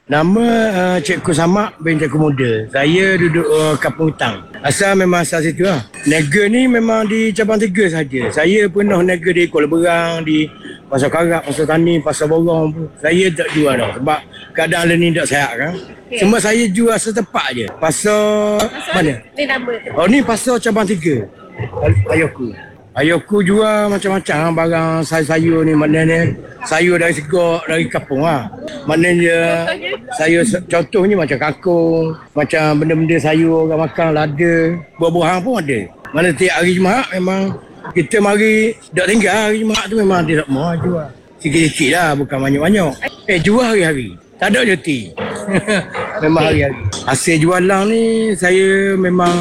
Nama Cikgu Samak bin Cikgu Muda. Saya duduk Kampung Hutang. Memang asal situ lah. Niaga ni memang di cabang 3 saja. Saya pernah niaga di Kuala Berang, di Pasar Karak, Pasar Tani, Pasar Borong pun. Saya tak jual dah sebab keadaan ni tak sihat kan. Okay. Cuma saya jual setempat je. Pasar mana? Ni nama. Oh ni pasar cabang 3. Ayahku jual macam-macam barang sayur ni, maknanya sayur dari segak, dari kampung lah. Maknanya sayur contohnya macam kangkung, macam benda-benda sayur orang makan, lada, buah-buahan pun ada. Mana tiap hari Jumaat memang kita mari, tak tinggal hari Jumaat tu memang dia tak mau jual. Sikit-sikit lah, bukan banyak-banyak. Jual hari-hari, tak ada cuti. Memang hari-hari. Hasil jualan ni saya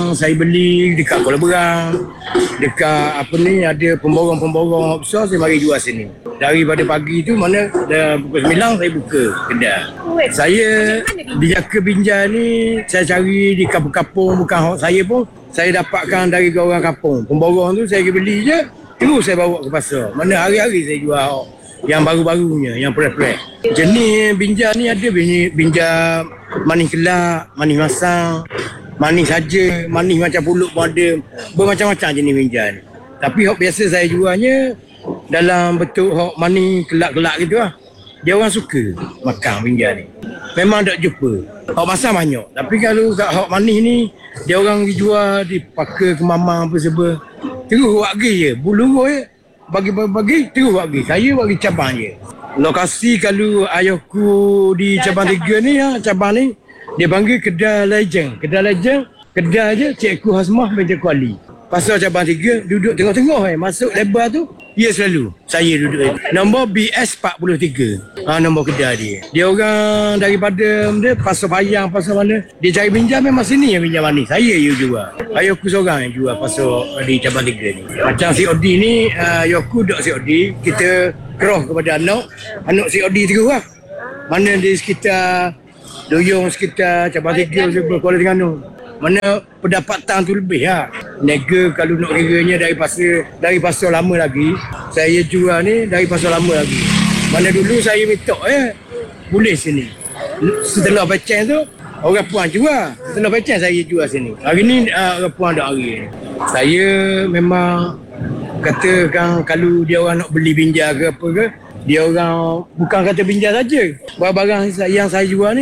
beli dekat Kuala Berang. Dekat ada pemborong-pemborong besar, saya mari jual sini. Daripada pagi tu mana dah pukul 9 saya buka kedai. Saya di Jaka Binjai ni saya cari di kampung-kampung, bukan hak saya pun. Saya dapatkan dari orang kampung. Pemborong tu saya beli je, terus saya bawa ke pasar. Mana hari-hari saya jual yang baru-barunya, yang fresh-fresh. Jenis binjai ni ada binjai manis kelak, manis masam, manis saja, manis macam pulut pun ada. Bermacam-macam jenis binjai ni. Tapi hok biasa saya jualnya dalam bentuk hok manis kelak-kelak gitu lah. Dia orang suka makan binjai ni. Memang tak jumpa. Hok masam banyak. Tapi kalau kat hok manis ni, dia orang jual dipakai ke mama apa sebab. Terus bagi je, bulu je. Bagi terus bagi. Saya bagi cabang je. Lokasi kalau ayahku di cabang 3 ni, cabang ni dia panggil Kedai Legend. Kedai je Cikgu Hasmah bin Cikgu Ali. Pasal cabang 3 duduk tengah-tengah masuk lebar tu, dia selalu saya duduk itu. Nombor BS 43. Nombor kedai dia. Dia orang daripada Pasar Payang, pasar mana, dia cari binjai memang sini yang binjai manis. Saya jual. Ayahku seorang yang jual pasal di cabang 3 ni. Macam COD ni, ayahku duduk COD, kita cross kepada anak COD terus lah. Mana di sekitar Doyong, sekitar cabang 3 Kuala Terengganu. Mana pendapatan tu lebih lah. Niaga kalau nak kiranya dari pasar lama lagi, saya jual ni dari pasar lama lagi. Mana dulu saya minta boleh sini. Setelah pecah tu, orang Puan jual. Setelah pecah saya jual sini. Hari ni orang Puan dah hari. Saya memang katakan kalau dia orang nak beli binjai ke apa ke, dia orang bukan kata binjai saja. Barang yang saya jual ni